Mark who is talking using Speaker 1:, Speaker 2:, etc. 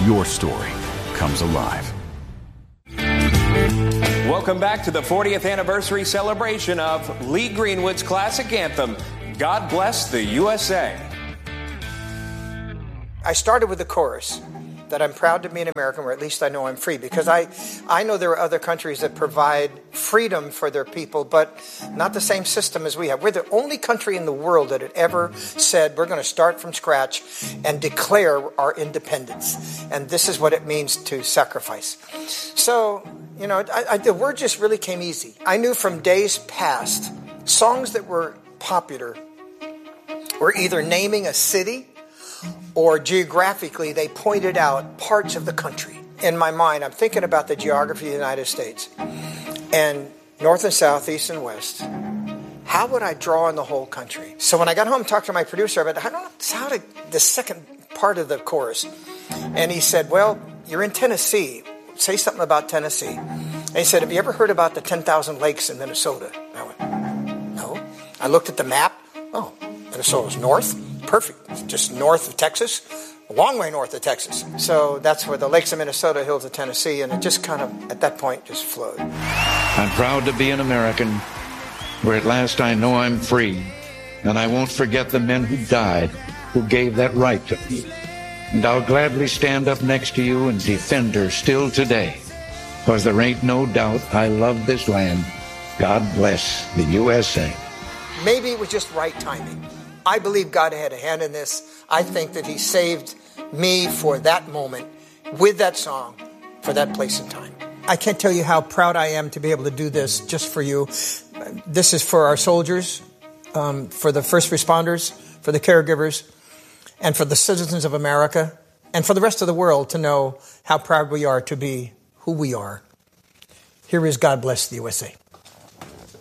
Speaker 1: your story comes alive.
Speaker 2: Welcome back to the 40th anniversary celebration of Lee Greenwood's classic anthem, God Bless the USA.
Speaker 3: I started with the chorus, that I'm proud to be an American, or at least I know I'm free, because I know there are other countries that provide freedom for their people, but not the same system as we have. We're the only country in the world that had ever said we're going to start from scratch and declare our independence. And this is what it means to sacrifice. So, the word just really came easy. I knew from days past, songs that were popular were either naming a city, or geographically, they pointed out parts of the country. In my mind, I'm thinking about the geography of the United States. And north and south, east and west. How would I draw in the whole country? So when I got home, talked to my producer about how to the second part of the chorus. And he said, well, you're in Tennessee. Say something about Tennessee. And he said, have you ever heard about the 10,000 lakes in Minnesota? I went, no. I looked at the map. Oh, Minnesota's north. Perfect. Just north of Texas, a long way north of Texas. So that's where the lakes of Minnesota, hills of Tennessee, and it just kind of, at that point, just flowed.
Speaker 4: I'm proud to be an American, where at last I know I'm free, and I won't forget the men who died, who gave that right to me. And I'll gladly stand up next to you and defend her still today, because there ain't no doubt I love this land. God bless the USA.
Speaker 3: Maybe it was just right timing. I believe God had a hand in this. I think that he saved me for that moment with that song for that place and time. I can't tell you how proud I am to be able to do this just for you. This is for our soldiers, for the first responders, for the caregivers, and for the citizens of America, and for the rest of the world to know how proud we are to be who we are. Here is God Bless the USA.